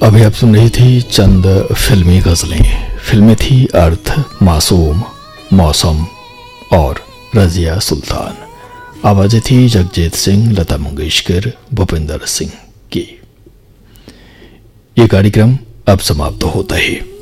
अभी आप सुन रही थी चंद फिल्मी गजलें। फिल्में थी अर्थ, मासूम, मौसम और रजिया सुल्तान। आवाजें थी जगजीत सिंह, लता मंगेशकर, भूपिंदर सिंह की। ये कार्यक्रम अब समाप्त होता है।